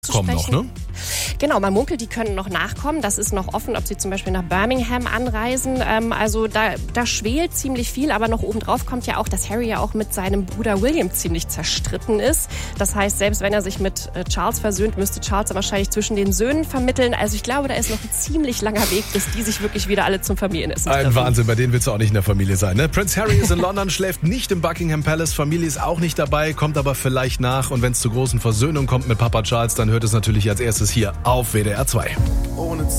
Kommen noch, ne? Genau, man munkelt, die können noch nachkommen. Das ist noch offen, ob sie zum Beispiel nach Birmingham anreisen. Also da schwelt ziemlich viel, aber noch obendrauf kommt ja auch, dass Harry ja auch mit seinem Bruder William ziemlich zerstritten ist. Das heißt, selbst wenn er sich mit Charles versöhnt, müsste Charles dann wahrscheinlich zwischen den Söhnen vermitteln. Also ich glaube, da ist noch ein ziemlich langer Weg, bis die sich wirklich wieder alle zum Familienessen treffen. Ein Wahnsinn, bei denen willst du auch nicht in der Familie sein, ne? Prince Harry ist in London, schläft nicht im Buckingham Palace, Familie ist auch nicht dabei, kommt aber vielleicht nach. Und wenn es zur großen Versöhnung kommt mit Papa Charles, dann hört es natürlich als erstes hier auf WDR 2.